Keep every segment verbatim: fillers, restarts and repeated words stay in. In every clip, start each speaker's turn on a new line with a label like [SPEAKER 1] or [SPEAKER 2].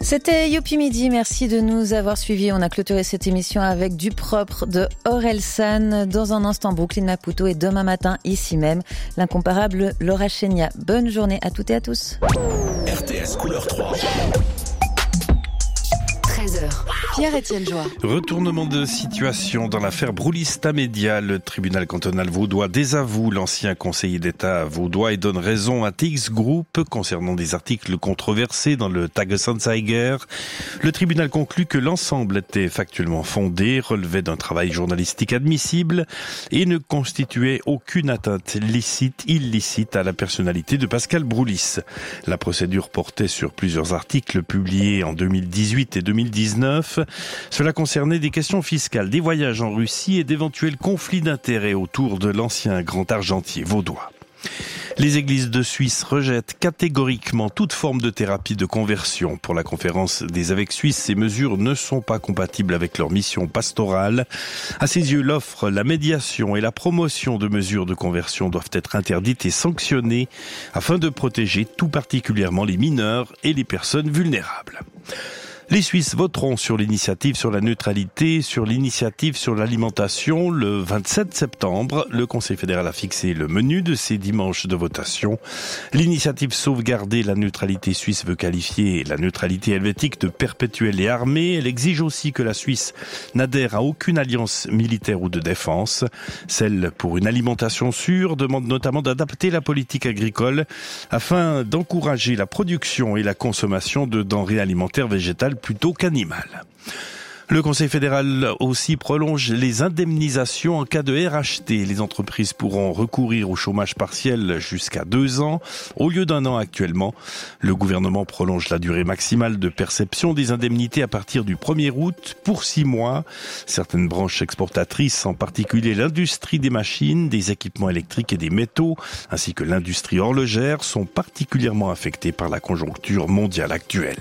[SPEAKER 1] C'était Youpi Midi, merci de nous avoir suivis. On a clôturé cette émission avec Du propre de Orelsan. Dans un instant, Brooklyn Maputo et demain matin, ici même, l'incomparable Laura Chenia. Bonne journée à toutes et à tous.
[SPEAKER 2] R T S Couleur trois.
[SPEAKER 3] treize heures. Pierre-Étienne Joie.
[SPEAKER 4] Retournement de situation dans l'affaire Broulista Média. Le tribunal cantonal vaudois désavoue l'ancien conseiller d'État vaudois et donne raison à T X Group concernant des articles controversés dans le Tagesanzeiger. Le tribunal conclut que l'ensemble était factuellement fondé, relevait d'un travail journalistique admissible et ne constituait aucune atteinte licite, illicite à la personnalité de Pascal Broulis. La procédure portait sur plusieurs articles publiés en deux mille dix-huit et deux mille dix-neuf. Cela concernait des questions fiscales, des voyages en Russie et d'éventuels conflits d'intérêts autour de l'ancien grand argentier vaudois. Les églises de Suisse rejettent catégoriquement toute forme de thérapie de conversion. Pour la conférence des évêques suisses, ces mesures ne sont pas compatibles avec leur mission pastorale. À ses yeux, l'offre, la médiation et la promotion de mesures de conversion doivent être interdites et sanctionnées afin de protéger tout particulièrement les mineurs et les personnes vulnérables. Les Suisses voteront sur l'initiative sur la neutralité, sur l'initiative sur l'alimentation le vingt-sept septembre. Le Conseil fédéral a fixé le menu de ces dimanches de votation. L'initiative Sauvegarder la neutralité suisse veut qualifier la neutralité helvétique de perpétuelle et armée. Elle exige aussi que la Suisse n'adhère à aucune alliance militaire ou de défense. Celle pour une alimentation sûre demande notamment d'adapter la politique agricole afin d'encourager la production et la consommation de denrées alimentaires végétales plutôt qu'animal. Le Conseil fédéral aussi prolonge les indemnisations en cas de R H T. Les entreprises pourront recourir au chômage partiel jusqu'à deux ans au lieu d'un an actuellement. Le gouvernement prolonge la durée maximale de perception des indemnités à partir du premier août pour six mois. Certaines branches exportatrices, en particulier l'industrie des machines, des équipements électriques et des métaux, ainsi que l'industrie horlogère, sont particulièrement affectées par la conjoncture mondiale actuelle.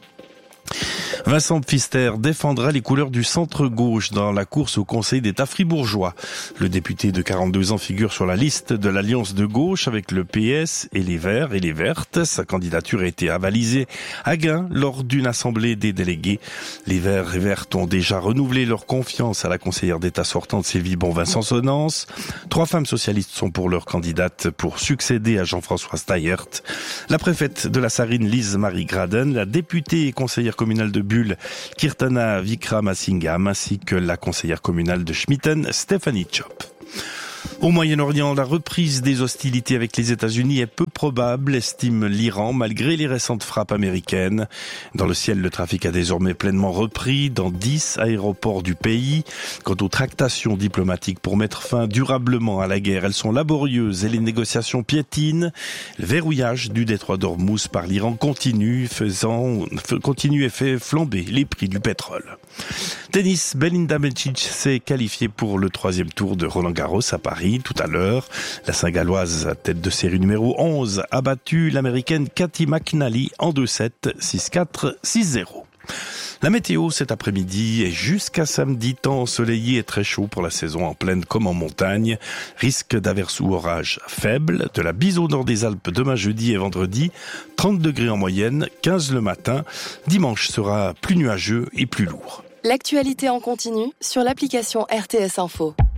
[SPEAKER 4] Vincent Pfister défendra les couleurs du centre-gauche dans la course au Conseil d'État fribourgeois. Le député de quarante-deux ans figure sur la liste de l'Alliance de gauche avec le P S et les Verts et les Vertes. Sa candidature a été avalisée à Gain lors d'une assemblée des délégués. Les Verts et Vertes ont déjà renouvelé leur confiance à la conseillère d'État sortante Sylvie Bonvin-Sansonance. Trois femmes socialistes sont pour leur candidate pour succéder à Jean-François Steyert. La préfète de la Sarine, Lise-Marie Graden, la députée et conseillère communale de Bulle, Kirtana Vikramasingam, ainsi que la conseillère communale de Schmitten, Stéphanie Chop. Au Moyen-Orient, la reprise des hostilités avec les États-Unis est peu probable, estime l'Iran, malgré les récentes frappes américaines. Dans le ciel, le trafic a désormais pleinement repris dans dix aéroports du pays. Quant aux tractations diplomatiques pour mettre fin durablement à la guerre, elles sont laborieuses et les négociations piétinent. Le verrouillage du détroit d'Ormuz par l'Iran continue, faisant, continue et fait flamber les prix du pétrole. Tennis, Belinda Bencic s'est qualifiée pour le troisième tour de Roland-Garros à Paris tout à l'heure. La Saint-Galloise, tête de série numéro onze, a battu l'Américaine Cathy McNally en deux sept, six quatre, six zéro. La météo cet après-midi est jusqu'à samedi, temps ensoleillé et très chaud pour la saison en plaine comme en montagne. Risque d'averses ou orages faibles, de la bise au nord des Alpes demain jeudi et vendredi, trente degrés en moyenne, quinze le matin. Dimanche sera plus nuageux et plus lourd.
[SPEAKER 3] L'actualité en continu sur l'application R T S Info.